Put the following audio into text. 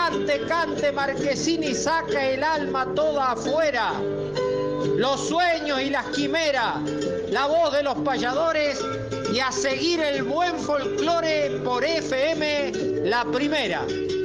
Cante, cante, Marquesini, saca el alma toda afuera. Los sueños y las quimeras, la voz de los payadores y a seguir el buen folclore por FM La Primera.